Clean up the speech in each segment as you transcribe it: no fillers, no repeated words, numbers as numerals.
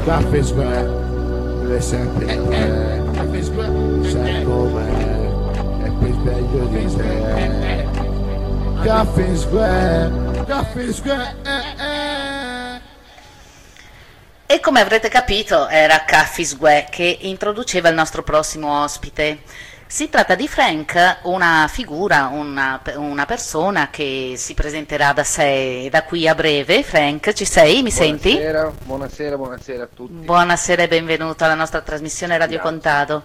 Caffè Square, deve sempre Caffè Square, sai com'è, è più sveglio di te. Caffè Square, Caffè Square. E come avrete capito era Caffè Square che introduceva il nostro prossimo ospite. Si tratta di Frank, una figura, una persona che si presenterà da sé da qui a breve. Frank, ci sei? Mi senti? Buonasera a tutti. Buonasera e benvenuto alla nostra trasmissione Radio Grazie. Contado.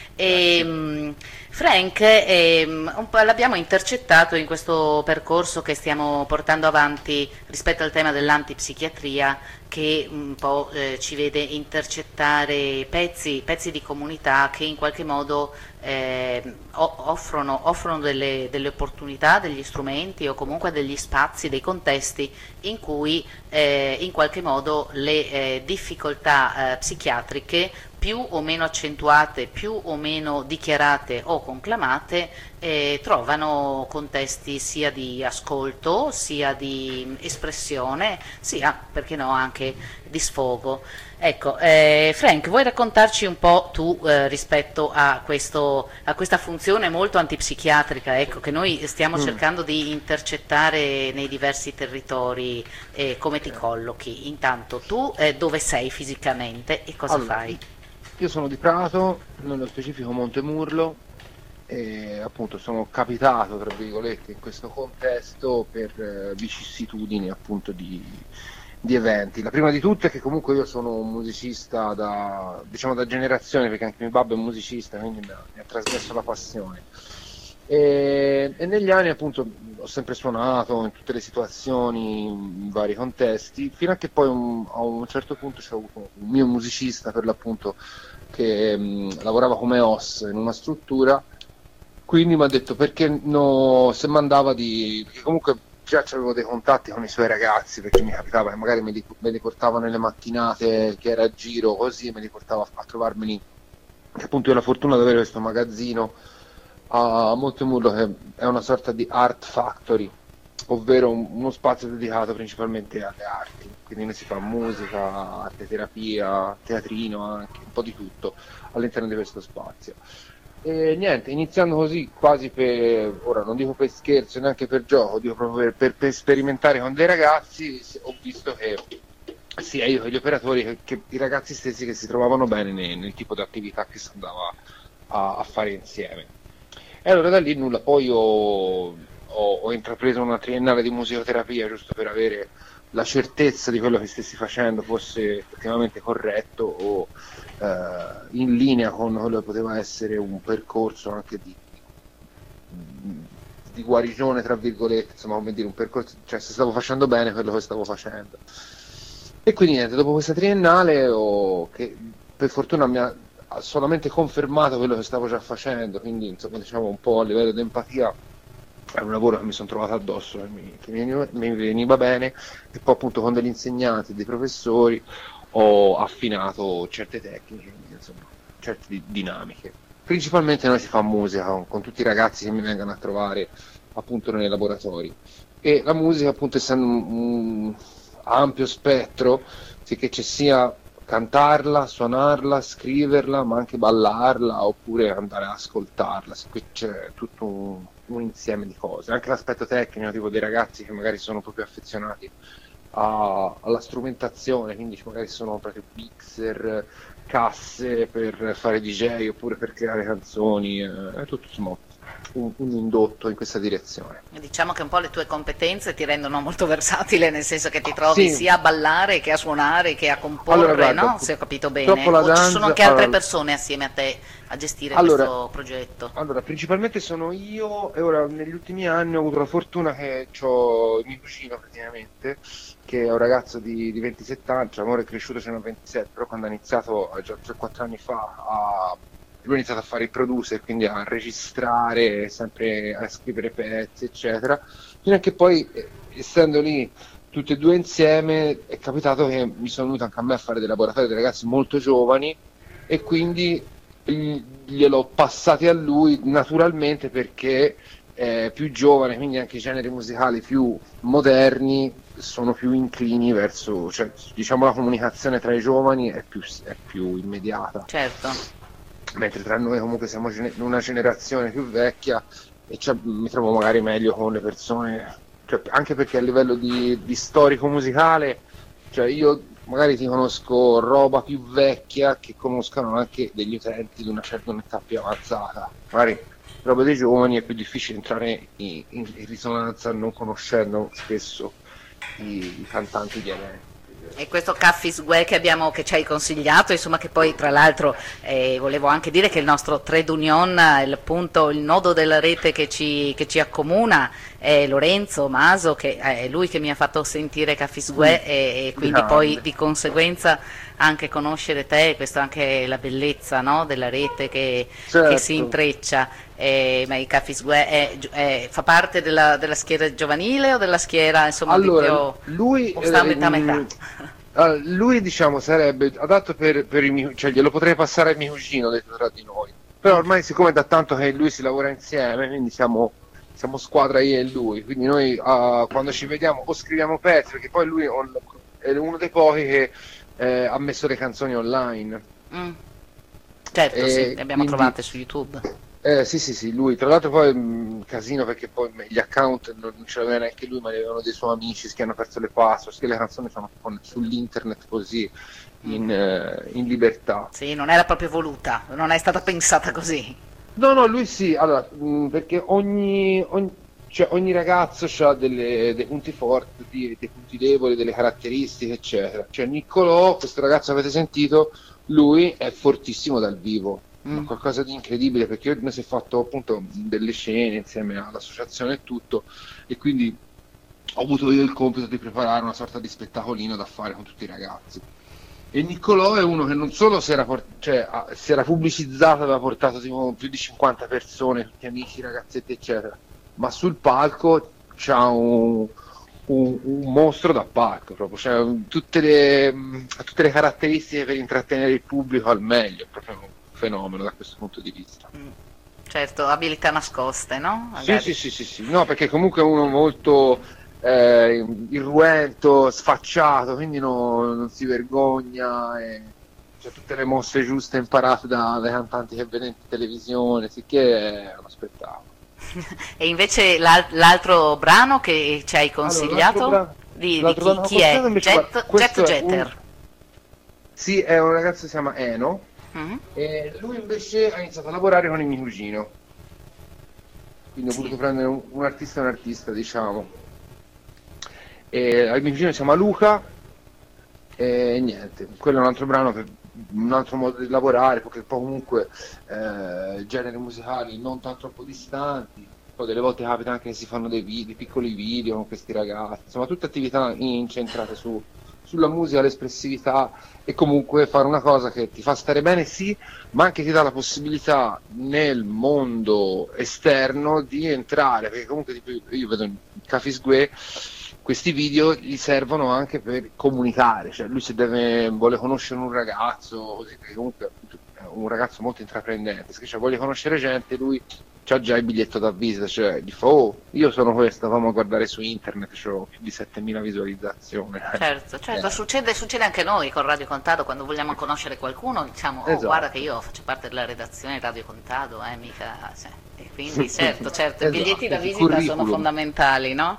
Frank, l'abbiamo intercettato in questo percorso che stiamo portando avanti rispetto al tema dell'antipsichiatria, che un po' ci vede intercettare pezzi di comunità che in qualche modo offrono delle opportunità, degli strumenti o comunque degli spazi, dei contesti in cui in qualche modo le difficoltà psichiatriche più o meno accentuate, più o meno dichiarate o conclamate, trovano contesti sia di ascolto, sia di espressione, sia, perché no, anche di sfogo. Ecco, Frank, vuoi raccontarci un po' tu rispetto a questa funzione molto antipsichiatrica, ecco, che noi stiamo cercando di intercettare nei diversi territori, come ti collochi? Intanto tu dove sei fisicamente e cosa Allora, fai? io sono di Prato, nello specifico Montemurlo, e appunto sono capitato, tra virgolette, in questo contesto per vicissitudini appunto di eventi. La prima di tutte è che comunque io sono un musicista da generazione, perché anche mio babbo è un musicista, quindi mi ha trasmesso la passione. E negli anni appunto ho sempre suonato in tutte le situazioni, in vari contesti, fino a che poi a un certo punto c'è avuto un mio musicista per l'appunto che lavorava come OS in una struttura, quindi mi ha detto perché no, se mandava perché comunque già avevo dei contatti con i suoi ragazzi, perché mi capitava che magari me li portava nelle mattinate che era a giro così, me li portava a trovarmeli, che appunto io ho la fortuna di avere questo magazzino a Montemurlo che è una sorta di art factory, ovvero uno spazio dedicato principalmente alle arti, quindi ne si fa musica, arte terapia, teatrino, anche un po' di tutto all'interno di questo spazio. E niente, iniziando così quasi ora non dico per scherzo, neanche per gioco, dico proprio per sperimentare con dei ragazzi, ho visto che sia io che gli operatori, che i ragazzi stessi che si trovavano bene nel tipo di attività che si andava a fare insieme. E allora da lì nulla, poi ho intrapreso una triennale di musicoterapia giusto per avere la certezza di quello che stessi facendo fosse effettivamente corretto o in linea con quello che poteva essere un percorso anche di guarigione, tra virgolette, insomma, come dire, un percorso, cioè se stavo facendo bene quello che stavo facendo. E quindi niente, dopo questa triennale che per fortuna mi ha solamente confermato quello che stavo già facendo, quindi insomma diciamo un po' a livello di empatia è un lavoro che mi sono trovato addosso, che mi veniva bene, e poi appunto con degli insegnanti, dei professori ho affinato certe tecniche, insomma, certe dinamiche. Principalmente noi si fa musica con tutti i ragazzi che mi vengono a trovare appunto nei laboratori, e la musica appunto essendo un ampio spettro, sì, che ci sia cantarla, suonarla, scriverla, ma anche ballarla oppure andare a ascoltarla. Qui c'è tutto un insieme di cose, anche l'aspetto tecnico, tipo dei ragazzi che magari sono proprio affezionati alla strumentazione, quindi magari sono proprio mixer, casse per fare DJ oppure per creare canzoni, è tutto insomma un indotto in questa direzione. Diciamo che un po' le tue competenze ti rendono molto versatile, nel senso che ti trovi Sì. sia a ballare che a suonare che a comporre, Allora, guarda, no? Se ho capito bene. purtroppo la O ci sono danza- anche altre allora- persone assieme a te a gestire Allora, questo progetto? Allora, principalmente sono io, e ora negli ultimi anni ho avuto la fortuna che ho il mio cugino praticamente, che è un ragazzo di 27 anni, cioè amore è cresciuto, ce n'ha 27, però quando ha iniziato già 3-4 anni fa, lui ha iniziato a fare il producer, quindi a registrare, sempre a scrivere pezzi, eccetera, fino a che poi, essendo lì tutti e due insieme, è capitato che mi sono venuto anche a me a fare dei laboratori dei ragazzi molto giovani, e quindi gliel'ho passati a lui naturalmente perché è più giovane, quindi anche i generi musicali più moderni sono più inclini verso, cioè, diciamo, la comunicazione tra i giovani è più immediata, certo. mentre tra noi comunque siamo una generazione più vecchia e mi trovo magari meglio con le persone, cioè, anche perché a livello di storico musicale, cioè io magari ti conosco roba più vecchia che conoscano anche degli utenti di una certa età più avanzata, magari roba dei giovani è più difficile entrare in risonanza non conoscendo spesso i cantanti di eventi. E questo Caffis Gue che ci hai consigliato, insomma, che poi tra l'altro volevo anche dire che il nostro trade union, il nodo della rete che ci accomuna è Lorenzo Maso, che è lui che mi ha fatto sentire Caffis Gue e quindi poi di conseguenza anche conoscere te, questa è anche la bellezza, no, della rete che si intreccia. Ma il Caffis Gue fa parte della schiera giovanile o della schiera, insomma, allora, lui sta metà metà? Lui, diciamo, sarebbe adatto per cioè glielo potrei passare a mio cugino, detto tra di noi, però ormai siccome da tanto che lui si lavora insieme, quindi siamo squadra io e lui, quindi noi quando ci vediamo o scriviamo pezzi, perché poi lui è uno dei pochi che ha messo le canzoni online. Certo, sì, le abbiamo trovate su YouTube. Sì, lui tra l'altro poi casino perché poi gli account non ce l'aveva neanche lui, ma li avevano dei suoi amici che hanno perso le password, che le canzoni sono sull'internet così in libertà. Sì, non era proprio voluta, non è stata pensata così. No, lui sì, allora, perché ogni ragazzo ha dei punti forti, dei punti deboli, delle caratteristiche, eccetera. Cioè Niccolò, questo ragazzo avete sentito, lui è fortissimo dal vivo. Ma qualcosa di incredibile, perché noi si è fatto appunto delle scene insieme all'associazione e tutto, e quindi ho avuto io il compito di preparare una sorta di spettacolino da fare con tutti i ragazzi. E Niccolò è uno che non solo si era pubblicizzato, aveva portato tipo più di 50 persone, tutti amici, ragazzetti eccetera, ma sul palco c'ha un mostro da palco proprio, cioè tutte le caratteristiche per intrattenere il pubblico al meglio, proprio fenomeno da questo punto di vista. Certo, abilità nascoste, no? Sì, no, perché comunque è uno molto irruento, sfacciato, quindi non si vergogna, c'è tutte le mosse giuste imparate dai cantanti che vede in televisione, sicché è uno spettacolo. E invece l'altro brano che ci hai consigliato? Allora, di chi è? Jet Jeter. Sì, è un ragazzo che si chiama Eno. E lui invece ha iniziato a lavorare con il mio cugino, quindi ho voluto prendere un artista, diciamo, e il mio cugino si chiama Luca e niente, quello è un altro brano per un altro modo di lavorare, perché poi comunque generi musicali non tanto troppo distanti, poi delle volte capita anche che si fanno dei piccoli video con questi ragazzi, insomma tutte attività incentrate sulla musica, l'espressività e comunque fare una cosa che ti fa stare bene, sì, ma anche ti dà la possibilità nel mondo esterno di entrare, perché comunque io vedo in Caffis Gue questi video gli servono anche per comunicare, cioè lui se vuole conoscere un ragazzo, così, perché comunque è un ragazzo molto intraprendente, se vuole conoscere gente, lui c'ha già il biglietto da visita, cioè gli fa io sono questo, vamo a guardare su internet, c'ho più di 7.000 visualizzazioni. Certo, succede anche noi con Radio Contado, quando vogliamo conoscere qualcuno diciamo esatto. Guarda che io faccio parte della redazione di Radio Contado, mica, e quindi certo, i biglietti da visita sono fondamentali, no?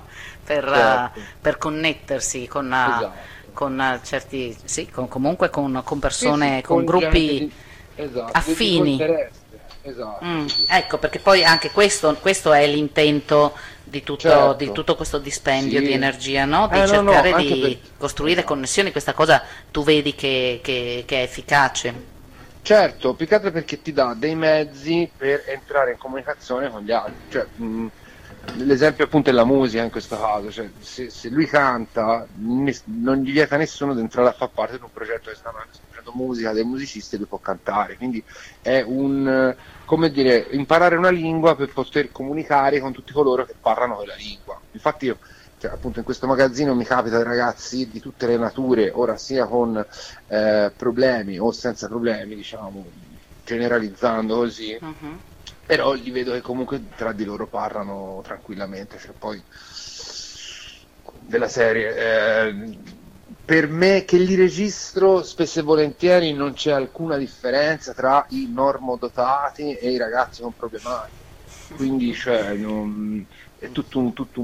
Per connettersi con certi, sì, comunque con persone, con gruppi affini. Esatto. Ecco, perché poi anche questo è l'intento di tutto questo dispendio di energia, no? Di cercare di costruire connessioni, questa cosa tu vedi che è efficace. Certo, più che altro perché ti dà dei mezzi per entrare in comunicazione con gli altri, cioè, l'esempio appunto è la musica in questo caso, cioè, se lui canta non gli vieta nessuno di entrare a far parte di un progetto che stanno facendo musica dei musicisti e lui può cantare, quindi è come dire, imparare una lingua per poter comunicare con tutti coloro che parlano quella lingua. Infatti io, appunto in questo magazzino mi capita ragazzi di tutte le nature, ora sia con problemi o senza problemi, diciamo, generalizzando così, però li vedo che comunque tra di loro parlano tranquillamente, cioè poi della serie. Per me che li registro spesso e volentieri non c'è alcuna differenza tra i normodotati e i ragazzi con problematiche, quindi cioè, è tutto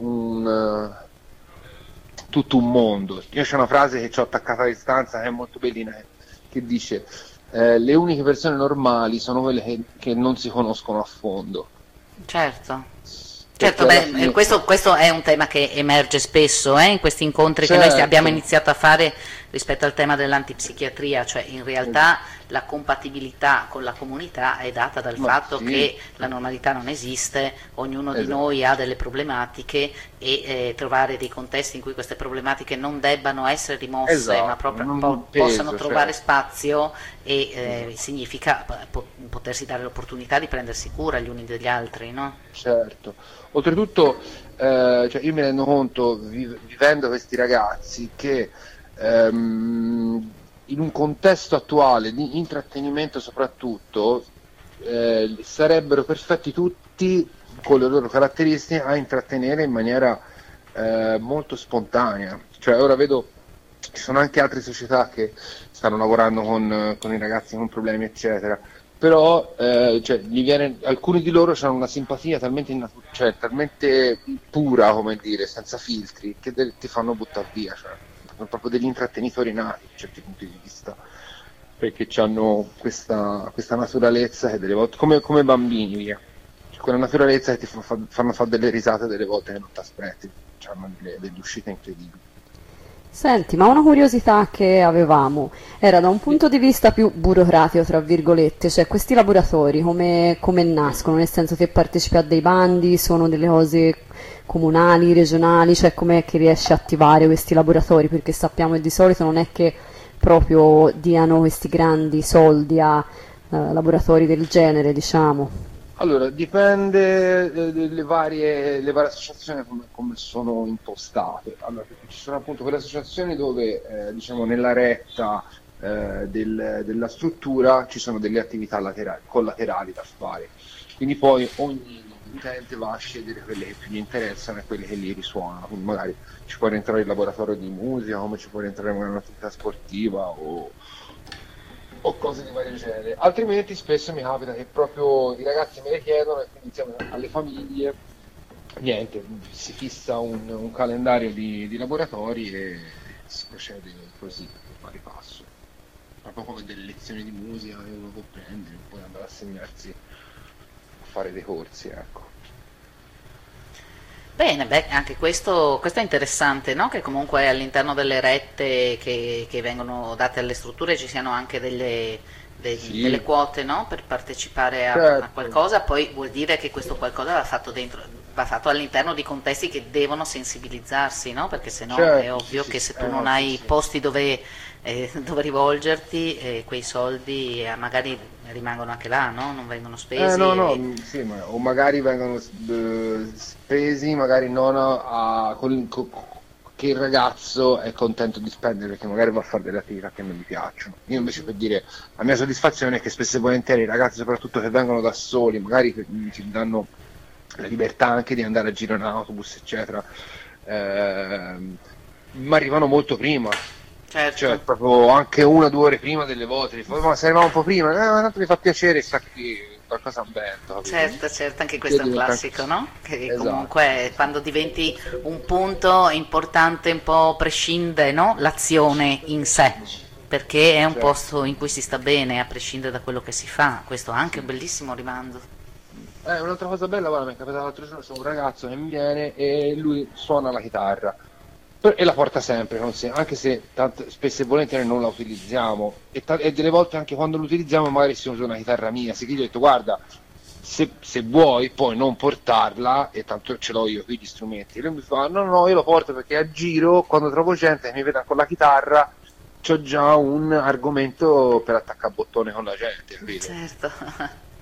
un mondo. Io c'è una frase che ci ho attaccata a distanza che è molto bellina, che dice le uniche persone normali sono quelle che non si conoscono a fondo. Certo. Certo, beh, questo è un tema che emerge spesso in questi incontri che noi abbiamo iniziato a fare rispetto al tema dell'antipsichiatria, cioè in realtà la compatibilità con la comunità è data dal fatto che la normalità non esiste, ognuno di noi ha delle problematiche e trovare dei contesti in cui queste problematiche non debbano essere rimosse, ma proprio possano trovare spazio e significa potersi dare l'opportunità di prendersi cura gli uni degli altri, no? Certo. Oltretutto, cioè io mi rendo conto, vivendo questi ragazzi, che in un contesto attuale di intrattenimento soprattutto sarebbero perfetti tutti con le loro caratteristiche a intrattenere in maniera molto spontanea. Cioè ora vedo, ci sono anche altre società che stanno lavorando con i ragazzi con problemi eccetera, però cioè, alcuni di loro hanno una simpatia talmente, talmente pura, come dire, senza filtri, che ti fanno buttare via, cioè, sono proprio degli intrattenitori nati da certi punti di vista, perché hanno questa naturalezza che delle volte, come bambini, via, cioè, quella naturalezza che ti fanno fare delle risate delle volte che non ti aspetti, hanno delle uscite incredibili. Senti, ma una curiosità che avevamo era da un punto di vista più burocratico, tra virgolette, cioè questi laboratori come nascono? Nel senso che partecipi a dei bandi, sono delle cose comunali, regionali, cioè com'è che riesci a attivare questi laboratori? Perché sappiamo che di solito non è che proprio diano questi grandi soldi a laboratori del genere, diciamo. Allora, dipende delle varie associazioni come sono impostate. Allora, ci sono appunto quelle associazioni dove, diciamo, nella retta della struttura ci sono delle attività collaterali da fare. Quindi poi ogni utente va a scegliere quelle che più gli interessano e quelle che gli risuonano. Quindi magari ci può rientrare il laboratorio di musica, come ci può rientrare un'attività sportiva o cose di vario genere. Altrimenti spesso mi capita che proprio i ragazzi me le chiedono e quindi insieme alle famiglie niente, si fissa un calendario di laboratori e si procede così, pari passo, proprio come delle lezioni di musica che uno può prendere e poi andare a segnarsi a fare dei corsi, ecco. Bene, beh, anche questo è interessante, no? Che comunque all'interno delle rette che vengono date alle strutture ci siano anche delle quote, no? Per partecipare a qualcosa, poi vuol dire che questo qualcosa va fatto all'interno di contesti che devono sensibilizzarsi, no? Perché sennò è ovvio che se tu non hai posti dove rivolgerti, quei soldi magari rimangono anche là, no? Non vengono spesi. Sì, o magari vengono spesi, magari non che il ragazzo è contento di spendere, perché magari va a fare delle attività che non gli piacciono. Io invece, per dire, la mia soddisfazione è che spesso e volentieri i ragazzi, soprattutto che vengono da soli, magari ci danno la libertà anche di andare a giro in autobus, eccetera, ma arrivano molto prima. Certo. Cioè proprio anche 1 o 2 ore prima delle volte, ma se arriviamo un po' prima, tanto mi fa piacere, sta qui qualcosa aperto. Certo, anche questo è un classico, no? Che comunque quando diventi un punto importante un po' prescinde, no? L'azione in sé, perché è un posto in cui si sta bene a prescindere da quello che si fa. Questo è anche un bellissimo rimando. Un'altra cosa bella, guarda, mi è capitato l'altro giorno, c'è un ragazzo che mi viene e lui suona la chitarra e la porta sempre con sé, anche se spesso e volentieri non la utilizziamo e delle volte anche quando l'utilizziamo magari si usa una chitarra mia, sì, che gli ho detto guarda, se vuoi puoi non portarla e tanto ce l'ho io qui gli strumenti. E lui mi fa no, io lo porto perché a giro quando trovo gente che mi vede con la chitarra c'ho già un argomento per attaccare bottone con la gente, capito? Certo.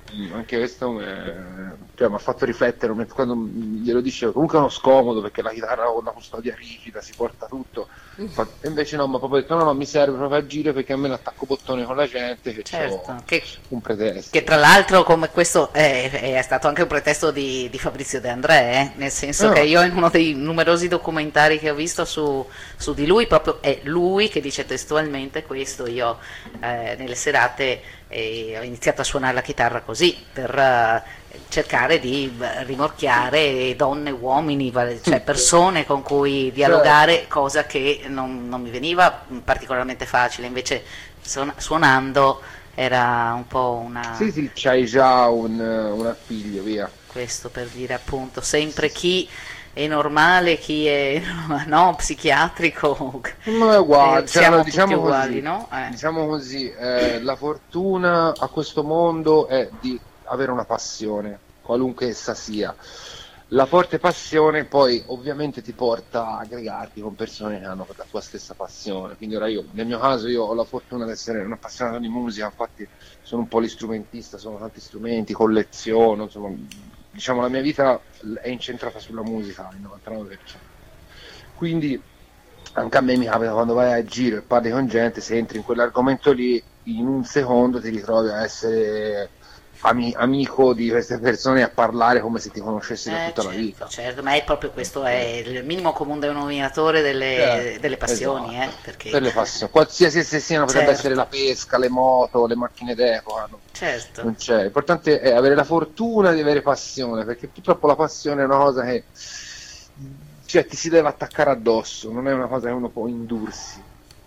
Anche questo cioè, mi ha fatto riflettere quando glielo dicevo. Comunque è uno scomodo perché la chitarra con la custodia rigida si porta tutto. E invece no, mi ha proprio detto no, mi serve proprio a giro perché a me l'attacco bottone con la gente che Certo, c'ho che un pretesto. Che tra l'altro, come questo è stato anche un pretesto di Fabrizio De André, nel senso che io in uno dei numerosi documentari che ho visto su di lui, proprio è lui che dice testualmente questo. Io nelle serate ho iniziato a suonare la chitarra così, per cercare di rimorchiare donne, uomini, cioè persone con cui dialogare, cosa che non mi veniva particolarmente facile, invece suonando era un po' una... Sì, c'hai già un appiglio, via. Questo per dire appunto, sempre chi è normale, chi è no, psichiatrico, Ma è uguale, siamo tutti diciamo uguali, così, no? diciamo così, la fortuna a questo mondo è di avere una passione, qualunque essa sia. La forte passione poi ovviamente ti porta a aggregarti con persone che hanno la tua stessa passione. Quindi ora nel mio caso io ho la fortuna di essere un appassionato di musica, infatti sono un polistrumentista, sono tanti strumenti, colleziono, insomma, diciamo la mia vita è incentrata sulla musica, il 99%. Quindi anche a me mi capita quando vai a giro e parli con gente, se entri in quell'argomento lì, in un secondo ti ritrovi a essere amico di queste persone, a parlare come se ti conoscessi da tutta la vita. Certo, ma è proprio questo, è il minimo comune denominatore delle passioni, esatto. Perché... Per le passioni, qualsiasi esse siano, potrebbe Certo. essere la pesca, le moto, le macchine d'epoca, no? Certo. Non c'è. L'importante è avere la fortuna di avere passione, perché purtroppo la passione è una cosa che cioè, ti si deve attaccare addosso, non è una cosa che uno può indursi.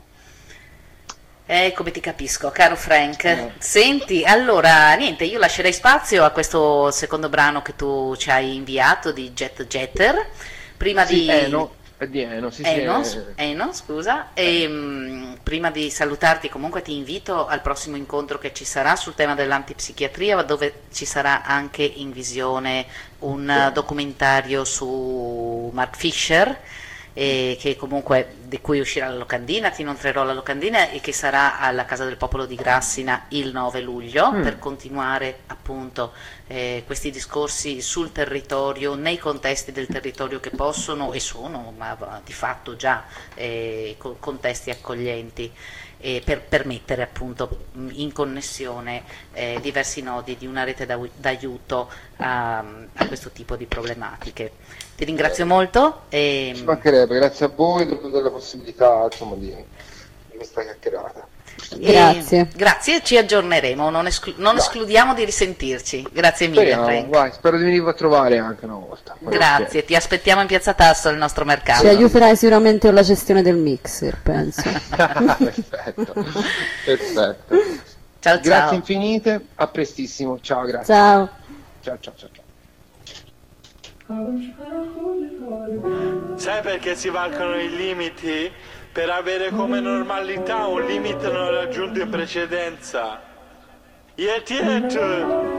Come ti capisco, caro Frank. Senti, allora, niente, io lascerei spazio a questo secondo brano che tu ci hai inviato di Jet Jetter, prima Sì, di... è di Eno, sì, Eno, scusa. E, prima di salutarti, comunque ti invito al prossimo incontro che ci sarà sul tema dell'antipsichiatria, dove ci sarà anche in visione un documentario su Mark Fisher, che comunque di cui uscirà la locandina, ti inoltrerò la locandina, e che sarà alla Casa del Popolo di Grassina il 9 luglio per continuare appunto questi discorsi sul territorio, nei contesti del territorio che possono e sono, ma di fatto già contesti accoglienti, per permettere appunto in connessione diversi nodi di una rete d'aiuto a questo tipo di problematiche. Ti ringrazio molto. Ci mancherebbe, grazie a voi della possibilità, insomma, di questa chiacchierata. Grazie, ci aggiorneremo, non escludiamo di risentirci. Grazie mille, Frank. Spero di venirvi a trovare anche una volta. Grazie, ti aspettiamo in Piazza Tasso al nostro mercato. Ci aiuterai sicuramente con la gestione del mixer, penso. Perfetto. Ciao. Grazie infinite, a prestissimo, ciao, grazie. Ciao. Ciao. Sai perché si valgono i limiti? Per avere come normalità un limite non raggiunto in precedenza. Yet.